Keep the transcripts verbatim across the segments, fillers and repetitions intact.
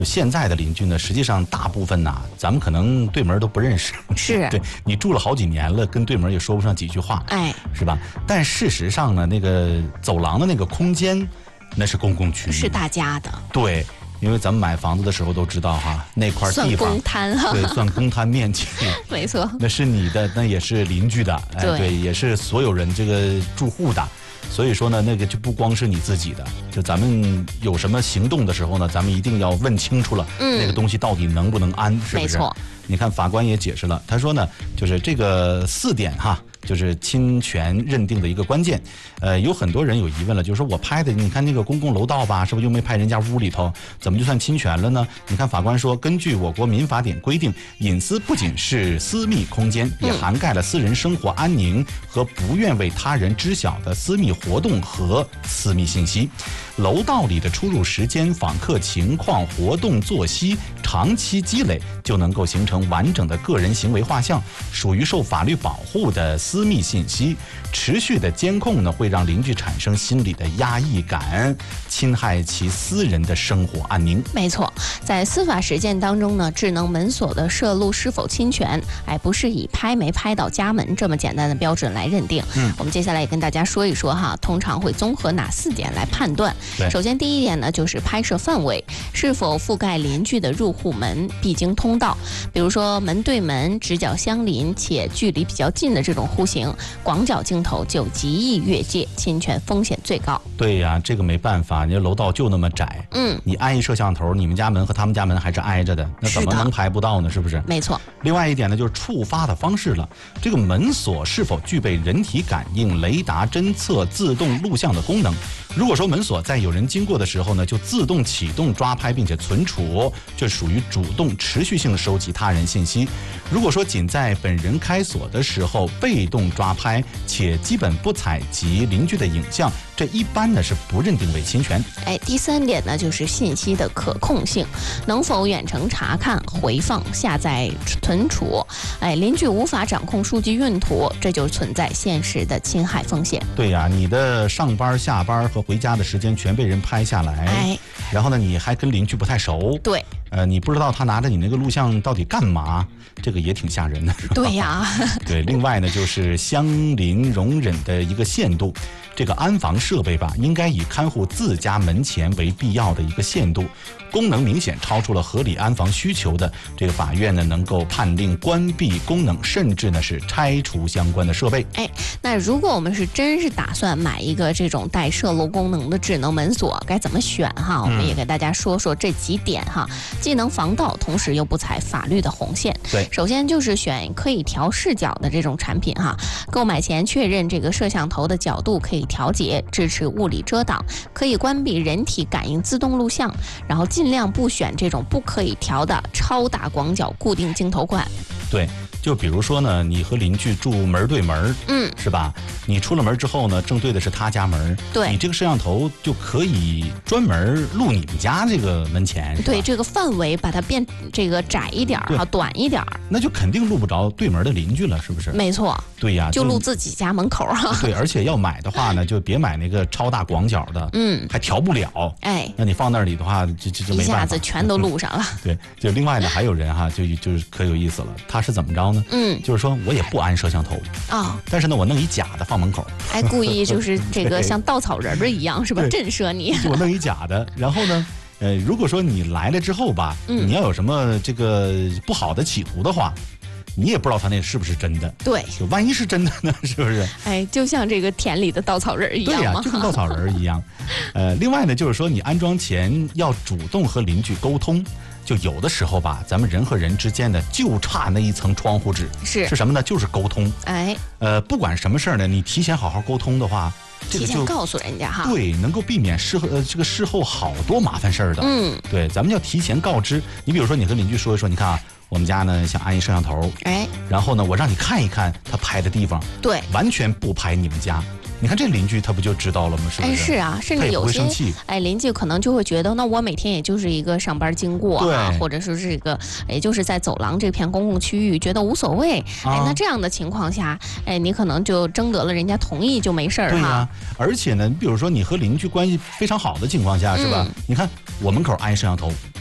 现在的邻居呢，实际上大部分呐，咱们可能对门都不认识。 是， 对你住了好几年了，跟对门也说不上几句话， 哎， 是吧？但事实上呢，那个走廊的那个空间，那是公共区域， 是大家的。 对。因为咱们买房子的时候都知道哈，那块地方算公摊哈， 对，算公摊面积， 没错， 那是你的，那也是邻居的，哎， 对， 对，也是所有人这个住户的。所以说呢，那个就不光是你自己的，就咱们有什么行动的时候呢，咱们一定要问清楚了，嗯，那个东西到底能不能安，是不是？ 没错。 你看法官也解释了，他说呢，就是这个四点哈。就是侵权认定的一个关键，呃，有很多人有疑问了，就是说我拍的，你看那个公共楼道吧，是不是又没拍人家屋里头，怎么就算侵权了呢？你看法官说，根据我国民法典规定，隐私不仅是私密空间，也涵盖了私人生活安宁和不愿为他人知晓的私密活动和私密信息。楼道里的出入时间、访客情况、活动作息，长期积累就能够形成完整的个人行为画像，属于受法律保护的私密信息。持续的监控呢，会让邻居产生心理的压抑感，侵害其私人的生活安宁。 没错，在司法实践当中呢，智能门锁的摄录是否侵权，哎，不是以拍没拍到家门这么简单的标准来认定。嗯，我们接下来也跟大家说一说哈，通常会综合哪四点来判断。首先第一点呢，就是拍摄范围是否覆盖邻居的入户门、必经通道，比如说门对门、直角相邻且距离比较近的这种户型，广角镜头就极易越界，侵权风险最高。 对呀，这个没办法，你楼道就那么窄，嗯，你安一摄像头，你们家门和他们家门还是挨着的，那怎么能拍不到呢？是不是？ 没错。 另外一点呢，就是触发的方式了，这个门锁是否具备人体感应、雷达侦测、自动录像的功能？如果说门锁在有人经过的时候呢，就自动启动抓拍并且存储，这属于主动持续性收集他人信息。如果说仅在本人开锁的时候被动抓拍，且基本不采集邻居的影像，这一般呢是不认定为侵权。 哎，第三点呢，就是信息的可控性，能否远程查看、回放、下载、存储？哎，邻居无法掌控数据运途，这就存在现实的侵害风险。 对呀，你的上班、下班和回家的时间全被人拍下来，哎，然后呢，你还跟邻居不太熟， 对， 呃，你不知道他拿着你那个录像到底干嘛，这个也挺吓人的，是吧？ 对呀， 对。另外呢，就是相邻容忍的一个限度，这个安防设备吧，应该以看护自家门前为必要的一个限度。功能明显超出了合理安防需求的，这个法院呢能够判令关闭功能，甚至呢是拆除相关的设备。 哎，那如果我们是真是打算买一个这种带摄录功能的智能门锁，该怎么选哈？我们也给大家说说这几点哈，既能防盗，同时又不踩法律的红线。 对， 首先就是选可以调视角的这种产品哈，购买前确认这个摄像头的角度可以调节，支持物理遮挡，可以关闭人体感应自动录像，然后尽量不选这种不可以调的超大广角固定镜头款。 对，就比如说呢，你和邻居住门对门， 嗯， 是吧？你出了门之后呢，正对的是他家门， 对， 你这个摄像头就可以专门录你们家这个门前， 对，这个范围把它变这个窄一点哈，短一点， 那就肯定录不着对门的邻居了，是不是？ 没错， 对呀， 就录自己家门口哈。 对，而且要买的话呢，就别买那个超大广角的，嗯，还调不了， 哎， 那你放那里的话，就就就没办法， 一下子全都录上了。 对，就另外呢，还有人哈，就就是可有意思了，他是怎么着呢？嗯，就是说我也不安摄像头啊、哦，但是呢，我弄一假的放门口， 还故意就是这个像稻草人儿一样，是吧？震慑你。 我弄一假的，然后呢，呃，如果说你来了之后吧，嗯、你要有什么这个不好的企图的话。你也不知道他那是不是真的， 对， 就万一是真的呢，是不是？ 哎，就像这个田里的稻草人一样， 对呀、啊，就跟稻草人一样。呃，另外呢，就是说你安装前要主动和邻居沟通。就有的时候吧，咱们人和人之间呢，就差那一层窗户纸， 是是什么呢？就是沟通。 哎， 呃，不管什么事儿呢，你提前好好沟通的话，这个就提前告诉人家哈， 对，能够避免事后呃这个事后好多麻烦事儿的。嗯，对，咱们要提前告知。你比如说，你和邻居说一说，你看啊，我们家呢想安一摄像头，哎，然后呢，我让你看一看他拍的地方， 对， 完全不拍你们家。你看这邻居他不就知道了吗？是不是？ 哎，是啊，甚至有些哎邻居可能就会觉得，那我每天也就是一个上班经过啊，或者说是这个，也就是在走廊这片公共区域，觉得无所谓。啊、哎，那这样的情况下，哎，你可能就征得了人家同意就没事儿哈。 对啊，而且呢，比如说你和邻居关系非常好的情况下，是吧？嗯、你看我门口安摄像头。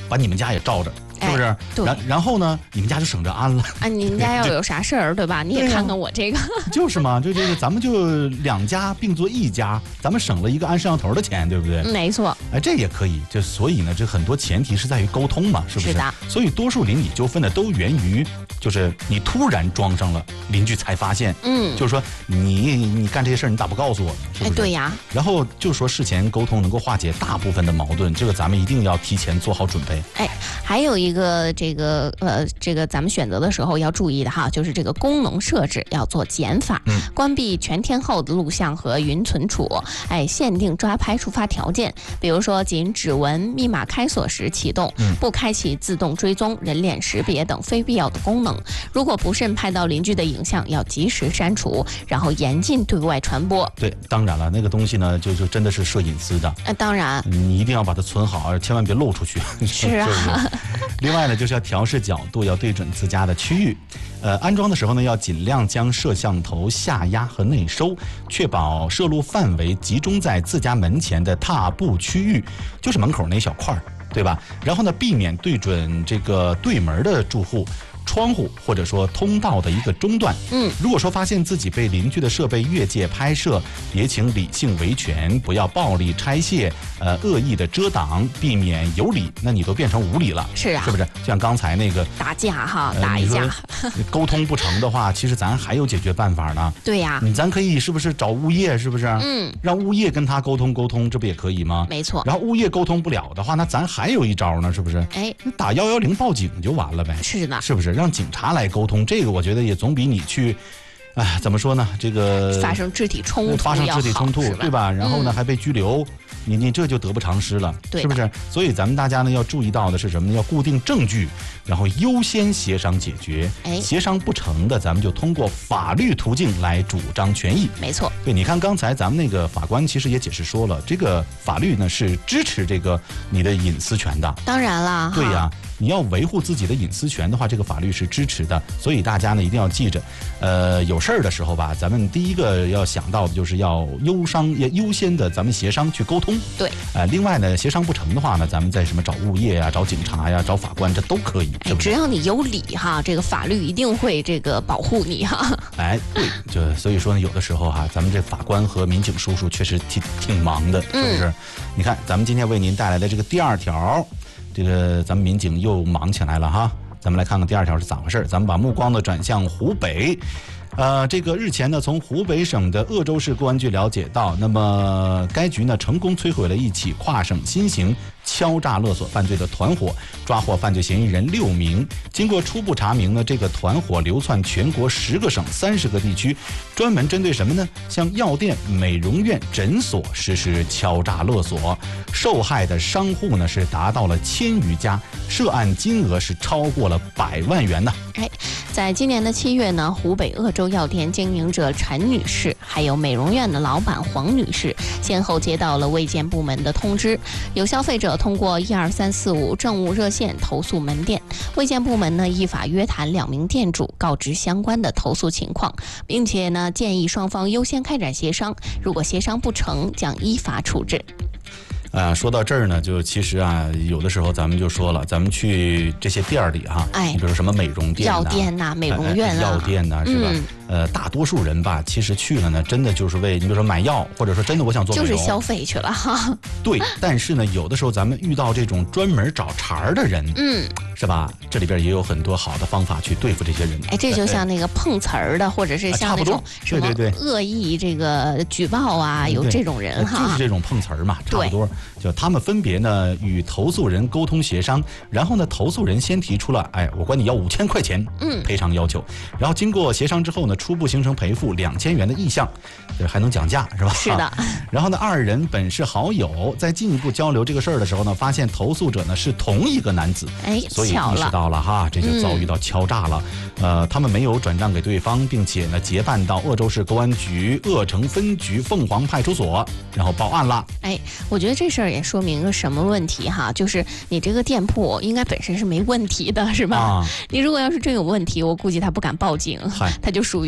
把你们家也罩着。是不是？ 哎、对。 然然后呢，你们家就省着安了啊！你们家要有啥事儿，对吧？你也看看我这个。 就是嘛，就这个，咱们就两家并作一家，咱们省了一个安摄像头的钱，对不对？ 没错。 哎，这也可以。就所以呢，这很多前提是在于沟通嘛，是不是？ 是的。 所以多数邻里纠纷呢，都源于就是你突然装上了，邻居才发现。 嗯。 就是说你你干这些事儿，你咋不告诉我呢？是不是？ 哎，对呀。 然后就说事前沟通能够化解大部分的矛盾，这个咱们一定要提前做好准备。 哎，还有一个这个。呃，这个咱们选择的时候要注意的哈，就是这个功能设置要做减法， 嗯， 关闭全天候的录像和云存储，哎，限定抓拍触发条件，比如说仅指纹、密码开锁时启动， 嗯， 不开启自动追踪、人脸识别等非必要的功能。如果不慎拍到邻居的影像，要及时删除，然后严禁对外传播。 对，当然了，那个东西呢，就就真的是涉隐私的。 呃，当然， 你一定要把它存好，千万别漏出去。 是啊。 是另外呢，就是要调试角度，要对准自家的区域。呃，安装的时候呢，要尽量将摄像头下压和内收，确保摄录范围集中在自家门前的踏步区域，就是门口那一小块儿，对吧？然后呢，避免对准这个对门的住户。窗户或者说通道的一个中断。 嗯， 如果说发现自己被邻居的设备越界拍摄，也请理性维权，不要暴力拆卸，呃，恶意的遮挡，避免有理，那你都变成无理了。 是啊， 是不是？像刚才那个打架哈， 呃、 打一架， 沟通不成的话，其实咱还有解决办法呢。 对呀、 啊，咱可以是不是找物业？是不是？ 嗯， 让物业跟他沟通沟通，这不也可以吗？ 没错。 然后物业沟通不了的话，那咱还有一招呢，是不是？ 哎， 打幺幺零报警就完了呗。 是的， 是不是？让警察来沟通，这个我觉得也总比你去，哎，怎么说呢？这个发生肢体冲突， 发生肢体冲突，对吧？然后呢， 嗯、 还被拘留，你你这就得不偿失了，是不是？所以咱们大家呢要注意到的是什么呢？要固定证据，然后优先协商解决。 哎， 协商不成的，咱们就通过法律途径来主张权益。 没错。 对，你看刚才咱们那个法官其实也解释说了，这个法律呢是支持这个你的隐私权的。 当然啦， 对呀。你要维护自己的隐私权的话，这个法律是支持的，所以大家呢一定要记着，呃，有事儿的时候吧，咱们第一个要想到的就是要优商，也优先的咱们协商去沟通。 对， 呃，另外呢，协商不成的话呢，咱们再什么找物业呀、找警察呀、找法官，这都可以。 哎，只要你有理哈，这个法律一定会这个保护你哈。 哎，对，就所以说呢，有的时候哈，咱们这法官和民警叔叔确实挺挺忙的，是不是？嗯、你看，咱们今天为您带来的这个第二条。这个咱们民警又忙起来了哈，咱们来看看第二条是咋回事。咱们把目光呢转向湖北，呃，这个日前呢，从湖北省的鄂州市公安局了解到，那么该局呢成功摧毁了一起跨省新型敲诈勒索犯罪的团伙，抓获犯罪嫌疑人六名。经过初步查明呢，这个团伙流窜全国十个省、三十个地区，专门针对什么呢？像药店、美容院、诊所实施敲诈勒索，受害的商户呢是达到了千余家，涉案金额是超过了百万元呢。 哎，在今年的七月呢，湖北鄂州药店经营者陈女士，还有美容院的老板黄女士，先后接到了卫健部门的通知，有消费者通过一二三四五政务热线投诉门店，卫健部门呢依法约谈两名店主，告知相关的投诉情况，并且呢建议双方优先开展协商，如果协商不成，将依法处置。 啊，说到这儿呢，就其实啊，有的时候咱们就说了，咱们去这些店里哈， 哎， 你比如什么美容店、 药店呐、啊、美容院啊、 药店呐、啊，是吧？ 嗯呃，大多数人吧，其实去了呢，真的就是为你比如说买药，或者说真的我想做美容， 就是消费去了哈。 对，但是呢，有的时候咱们遇到这种专门找茬儿的人， 嗯， 是吧？这里边也有很多好的方法去对付这些人。 哎，这就像那个碰瓷儿的，或者是像那种什么恶意这个举报啊，有这种人哈， 就是这种碰瓷儿嘛，差不多。就他们分别呢与投诉人沟通协商，然后呢，投诉人先提出了，哎，我管你要五千块钱， 嗯， 赔偿要求，然后经过协商之后呢，初步形成赔付两千元的意向，这还能讲价是吧？ 是的。 然后呢，二人本是好友，在进一步交流这个事儿的时候呢，发现投诉者呢是同一个男子， 哎， 所以意识到了哈，这就遭遇到敲诈了。嗯、呃，他们没有转账给对方，并且呢结伴到鄂州市公安局鄂城分局凤凰派出所，然后报案了。 哎，我觉得这事儿也说明个什么问题哈，就是你这个店铺应该本身是没问题的，是吧？啊、你如果要是真有问题，我估计他不敢报警，他就属于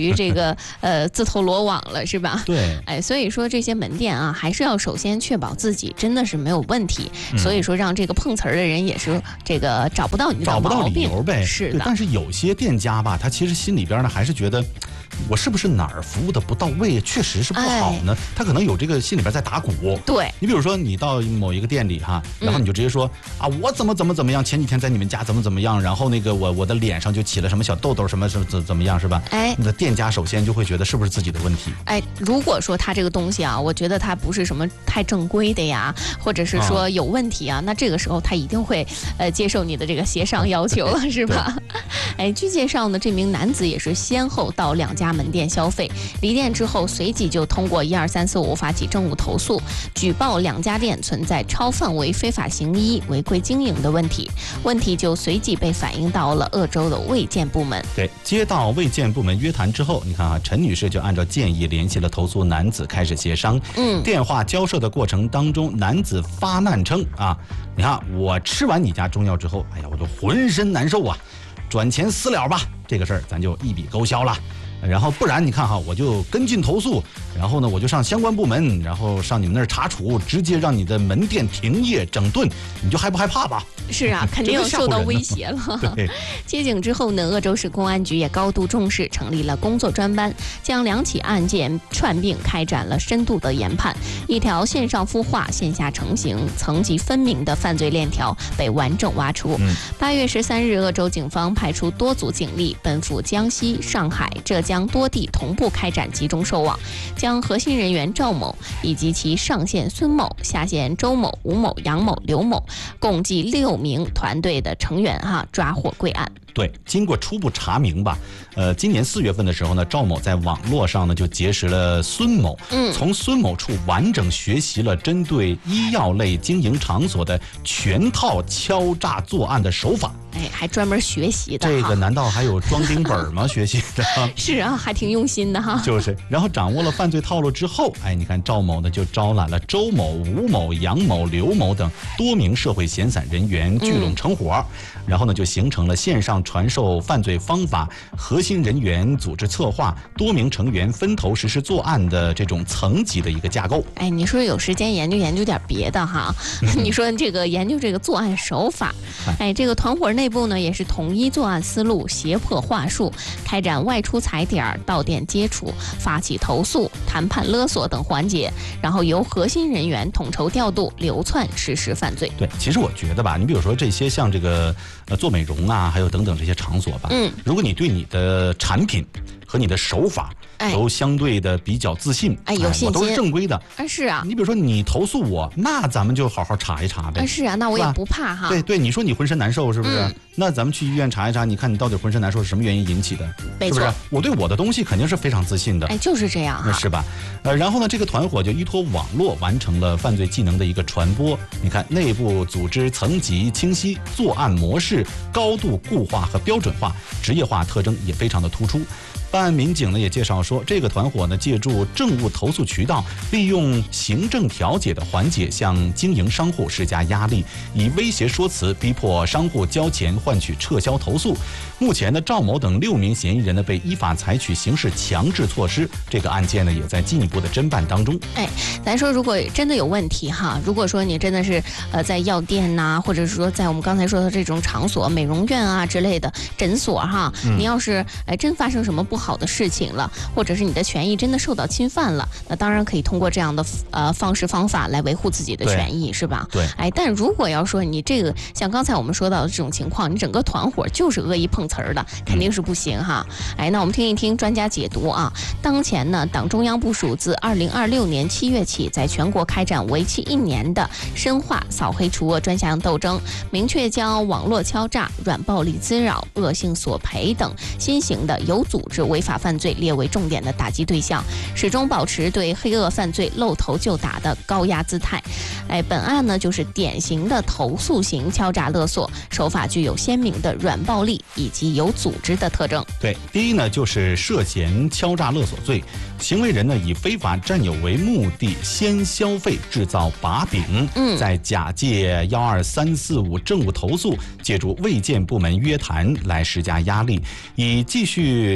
于这个呃自投罗网了，是吧？ 对， 哎，所以说这些门店啊，还是要首先确保自己真的是没有问题，嗯、所以说让这个碰瓷儿的人也是这个找不到你的找不到理由呗。 是的， 但是有些店家吧，他其实心里边呢还是觉得，我是不是哪儿服务的不到位，确实是不好呢？哎、他可能有这个心里边在打鼓。 对， 你比如说你到某一个店里哈，然后你就直接说、嗯、啊，我怎么怎么怎么样，前几天在你们家怎么怎么样，然后那个我我的脸上就起了什么小痘痘，什么什么怎怎么样是吧？哎，那店家首先就会觉得是不是自己的问题？ 哎，如果说他这个东西啊，我觉得他不是什么太正规的呀，或者是说有问题啊，啊那这个时候他一定会呃接受你的这个协商要求了，是吧？哎，据介绍呢，这名男子也是先后到两家门店消费，离店之后随即就通过一二三四五发起政务投诉，举报两家店存在超范围非法行医、违规经营的问题，问题就随即被反映到了鄂州的卫健部门。 对，接到卫健部门约谈之后，你看啊，陈女士就按照建议联系了投诉男子，开始协商。嗯，电话交涉的过程当中，男子发难称啊，你看我吃完你家中药之后，哎呀，我就浑身难受啊，转钱私了吧，这个事儿咱就一笔勾销了。然后不然你看哈，我就跟进投诉，然后呢我就上相关部门，然后上你们那儿查处，直接让你的门店停业整顿，你就害不害怕吧？ 是啊，肯定有受到威胁了。 对， 接警之后呢，鄂州市公安局也高度重视，成立了工作专班，将两起案件串并开展了深度的研判，一条线上孵化、线下成型、层级分明的犯罪链条被完整挖出。八、嗯、月十三日，鄂州警方派出多组警力奔赴江西、上海、浙江。将多地同步开展集中收网，将核心人员赵某以及其上线孙某、下线周某、吴某、杨某、刘某共计六名团队的成员哈抓获归案。 对，经过初步查明吧，呃，今年四月份的时候呢，赵某在网络上呢就结识了孙某，嗯，从孙某处完整学习了针对医药类经营场所的全套敲诈作案的手法。 哎，还专门学习的， 这个难道还有装订本吗？学习的是啊，还挺用心的哈。 就是，然后掌握了犯罪套路之后，哎，你看赵某呢就招揽了周某、吴某、杨某、刘某等多名社会闲散人员聚拢成伙，嗯、然后呢就形成了线上传授犯罪方法、核心人员组织策划、多名成员分头实施作案的这种层级的一个架构。 哎，你说有时间研究研究点别的哈？你说这个研究这个作案手法，哎，这个团伙内。内部呢也是统一作案思路，胁迫话术，开展外出踩点、到店接触、发起投诉、谈判勒索等环节，然后由核心人员统筹调度、流窜实施犯罪。 对，其实我觉得吧，你比如说这些像这个呃做美容啊，还有等等这些场所吧，嗯，如果你对你的产品和你的手法都相对的比较自信， 哎，有信心， 我都是正规的。 啊，是啊。 你比如说你投诉我，那咱们就好好查一查呗。 啊，是啊，那我也不怕哈。 对对，你说你浑身难受是不是？嗯、那咱们去医院查一查，你看你到底浑身难受是什么原因引起的？ 没错， 是不是？我对我的东西肯定是非常自信的。 哎，就是这样哈， 是吧？呃，然后呢，这个团伙就依托网络完成了犯罪技能的一个传播。你看，内部组织层级清晰，作案模式高度固化和标准化，职业化特征也非常的突出。办案民警呢也介绍说，这个团伙呢借助政务投诉渠道，利用行政调解的环节向经营商户施加压力，以威胁说辞逼迫商户交钱换取撤销投诉。目前呢，赵某等六名嫌疑人呢被依法采取刑事强制措施，这个案件呢也在进一步的侦办当中。 哎，咱说如果真的有问题哈，如果说你真的是呃在药店呐、啊，或者是说在我们刚才说的这种场所、美容院啊之类的诊所哈，嗯、你要是哎真发生什么不好。好的事情了，或者是你的权益真的受到侵犯了，那当然可以通过这样的呃方式方法来维护自己的权益，是吧？ 对。 哎，但如果要说你这个像刚才我们说到的这种情况，你整个团伙就是恶意碰瓷儿的，肯定是不行哈。嗯、哎，那我们听一听专家解读啊。当前呢，党中央部署自二零二六年七月起，在全国开展为期一年的深化扫黑除恶专项斗争，明确将网络敲诈、软暴力滋扰、恶性索赔等新型的有组织违法犯罪列为重点的打击对象，始终保持对黑恶犯罪露头就打的高压姿态。哎，本案呢就是典型的投诉型敲诈勒索，手法具有鲜明的软暴力以及有组织的特征。 对，第一呢就是涉嫌敲诈勒索罪，行为人呢以非法占有为目的，先消费制造把柄，嗯，再假借幺二三四五政务投诉，借助卫健部门约谈来施加压力，以继续投诉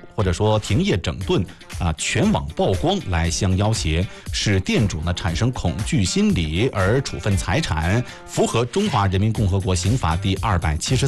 或者说停业整顿啊、全网曝光来相要挟，使店主呢产生恐惧心理而处分财产，符合《中华人民共和国刑法》第二百七十